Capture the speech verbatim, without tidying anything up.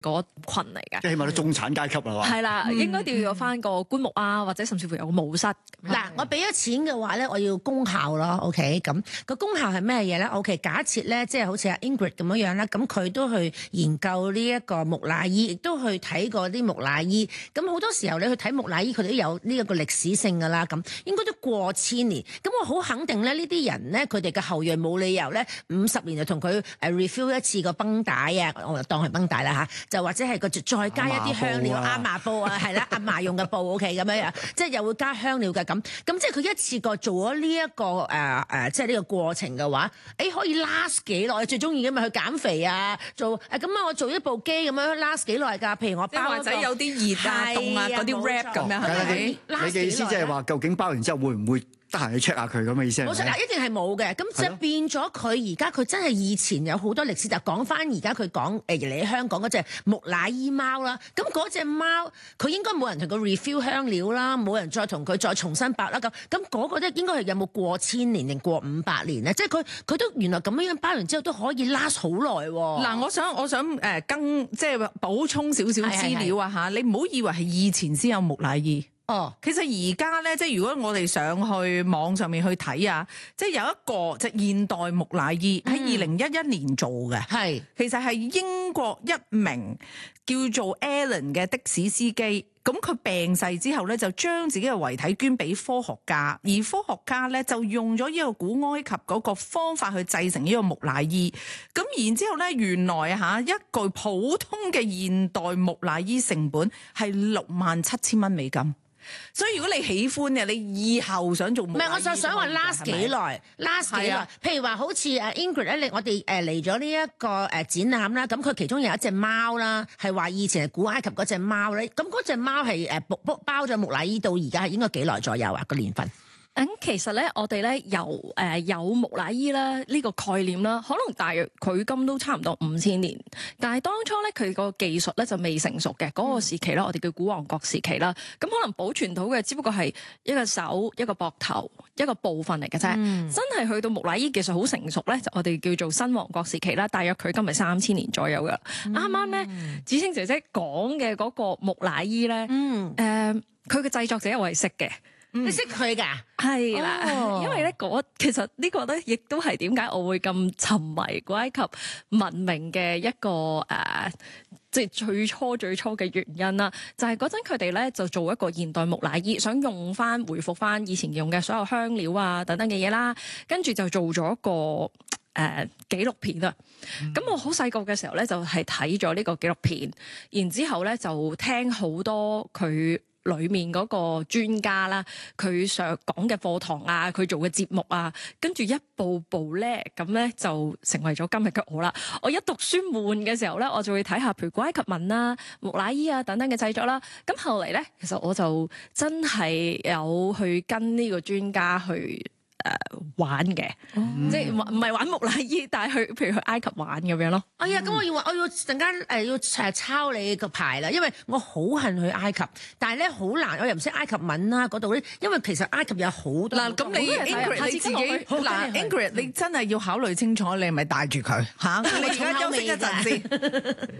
嗰群嚟嘅。 即係起碼都中產階級啦， 係啦， 嗯、 應該都要有翻個棺木啊，或者甚至乎有個墓室。 嗱，我俾咗錢嘅話咧，我要功效咯 ，OK？咁個功效係咩嘢咧 ？OK？假設咧，即係好似阿 Ingrid 咁樣樣啦，咁佢都去研究呢一個木乃伊，亦都去睇過啲木乃伊。咁好多時候你去睇木乃伊，佢哋都有呢一個歷史性噶啦，咁應該都過千年。咁我好肯定咧，呢啲人咧，佢哋嘅後裔冇理由咧，五十年就同佢誒 refill 一次個繃帶啊，我就當係繃帶啦嚇，就或者係個再加一啲香料阿麻布啊，係啦，阿嫲用嘅布 OK 咁樣樣，即係又會加香料嘅咁。咁即係佢一次過做咗呢一個誒誒、呃，即係呢個過程嘅話，誒可以 last 幾耐？最中意嘅咪去減肥啊，做誒咁啊！我做一部機咁樣 last 幾耐㗎？譬如我包或者有啲熱啊、凍啊嗰啲 wrap 咁樣，係咪？ 你嘅意思即係話，究竟包完之後會唔會得閒去 check 下佢咁嘅意思係咪？ 冇錯，嗱，一定係冇嘅。咁即係變咗佢而家佢真係以前有好多歷史，就講翻而家佢講誒嚟香港嗰隻木乃伊貓啦。咁嗰隻貓佢應該冇人同佢 refill 香料啦，冇人再同佢再重新白啦。咁咁嗰個咧應該係有冇過千年定過五百年咧？即係佢佢都原來咁樣樣包完之後都可以 last 好耐喎。 嗱，我想我想誒更即係補充少少資料啊嚇，你唔好以為係以前先有木乃伊。 哦， 其實而家咧，即係如果我哋上去網上面去睇啊，即係有一個即係現代木乃伊喺二零一一年做嘅，係、嗯、其實係英國一名叫做 Alan 嘅的，的士司機，咁佢病逝之後咧，就將自己嘅遺體捐俾科學家，而科學家咧就用咗呢個古埃及嗰個方法去製成呢個木乃伊，咁然之後咧，原來嚇一具普通嘅現代木乃伊成本係六萬七千蚊美金。所以如果你喜歡嘅，你以後想做木乃伊， 唔係，我就想話 last 幾耐 ，last 幾耐。譬如話好似誒 Ingrid 咧，我哋誒嚟咗呢一個誒展覽啦，咁佢其中有一隻貓啦，係話以前係古埃及嗰隻貓咧，咁嗰隻貓係誒包包咗木乃伊到而家係應該幾耐左右啊？個年份？ 咁其實咧，我哋咧由誒、呃、有木乃伊啦呢個概念啦，可能大約距今都差唔多五千年。但係當初咧佢個技術咧就未成熟嘅嗰、那個時期咧，我哋叫古王國時期啦。咁可能保存到嘅只不過係一個手、一個膊頭、一個部分嚟嘅啫。嗯、真係去到木乃伊技術好成熟咧，就我哋叫做新王國時期啦。大約距今係三千年左右噶。啱啱咧，芷菁姐姐講嘅嗰個木乃伊咧，誒、嗯，佢嘅製作者我係識嘅。 你識佢㗎？ 係啦，因為咧嗰其實呢個咧，亦都係點解我會咁沉迷古埃及文明嘅一個誒、呃，即係最初最初嘅原因啦。就係嗰陣佢哋咧就做一個現代木乃伊，想用翻回復翻以前用嘅所有香料啊等等嘅嘢啦，跟住就做咗一個誒、呃、紀錄片啊。咁、嗯、我好細個嘅時候咧，就係睇咗呢個紀錄片，然之後咧就聽好多佢裏面嗰個專家啦，佢上講嘅課堂啊，佢做嘅節目啊，跟住一步步咧，咁咧就成為咗今日嘅我啦。我一讀書悶嘅時候咧，我就會睇下譬如古埃及文啦、木乃伊啊等等嘅製作啦。咁後嚟咧，其實我就真係有去跟呢個專家去誒、呃、玩嘅，嗯、即係唔係玩木乃伊，但係去譬如去埃及玩咁樣咯。 哎呀，咁我要話我要陣間誒要誒抄你個牌啦，因為我好恨去埃及，但係咧好難，我又唔識埃及文啦嗰度咧，因為其實埃及有好多嗱，咁你 Ingrid 你自己嗱 Ingrid 你真係要考慮清楚，你係咪帶住佢嚇？你而家休息一陣先。